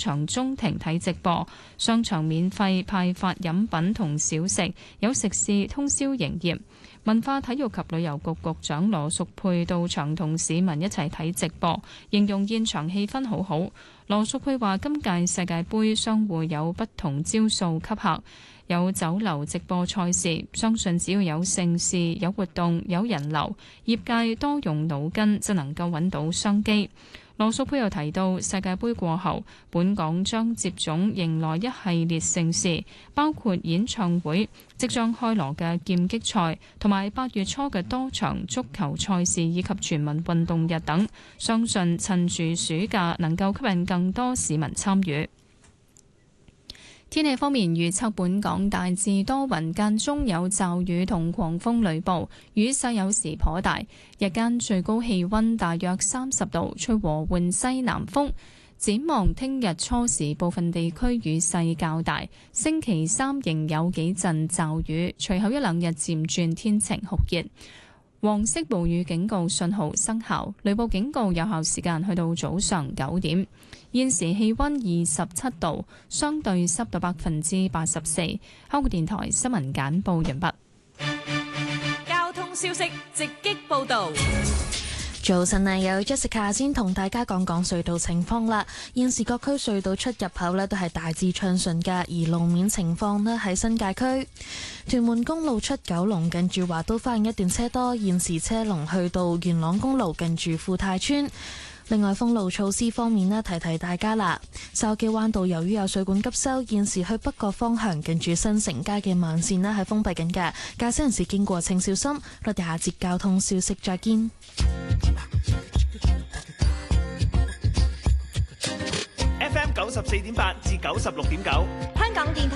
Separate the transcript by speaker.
Speaker 1: 場中庭睇直播，商場免費派發飲品同小食，有食肆通宵營業。文化體育及旅遊局局長羅淑佩到場同市民一齊睇直播，形容現場氣氛好好。羅淑佩話：今屆世界盃商戶有不同招數吸客，有酒樓直播賽事，相信只要有盛事、有活動、有人流，業界多用腦筋就能夠揾到商機。羅淑佩又提到，世界盃過後，本港將接踵迎來一系列盛事，包括演唱會、即將開鑼嘅劍擊賽，同埋8月初嘅多場足球賽事以及全民運動日等。相信趁住暑假能夠吸引更多市民參與。天氣方面預測，本港大致多雲，間中有驟雨同狂風雷暴，雨勢有時頗大。日間最高氣溫大約30度，吹和緩西南風。展望聽日初時部分地區雨勢較大，星期三仍有幾陣驟雨，隨後一兩日漸轉天晴酷熱。黃色暴雨警告信號生效，雷暴警告有效時間去到早上9點。現時氣溫27度，相對濕度84%。香港電台新聞簡報完畢。
Speaker 2: 交通消息直擊報道。
Speaker 3: 早晨啊，有 Jessica 先同大家講講隧道情況啦。現時各區隧道出入口呢都係大致暢順㗎，而路面情況呢喺新界區屯門公路出九龍近住華都花園一段車多，現時車龍去到元朗公路近住富泰村。另外，封路措施方面呢，提提大家啦。筲箕灣道由於有水管急修，現時去北角方向近住新城街嘅慢線呢係封閉緊嘅，駕駛人士經過請小心。我哋下節交通消息再見。
Speaker 4: FM 94.8至96.9，
Speaker 2: 香港電台。